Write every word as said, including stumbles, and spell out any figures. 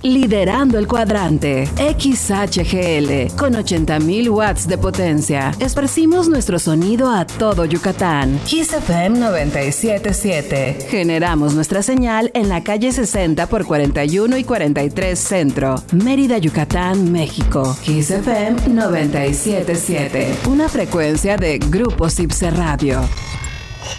Liderando el cuadrante, X H G L, con ochenta mil watts de potencia. Esparcimos nuestro sonido a todo Yucatán. Kiss F M noventa y siete punto siete. Generamos nuestra señal en la calle sesenta por cuarenta y uno y cuarenta y tres Centro, Mérida, Yucatán, México. Kiss F M noventa y siete punto siete. Una frecuencia de Grupo Cipse Radio.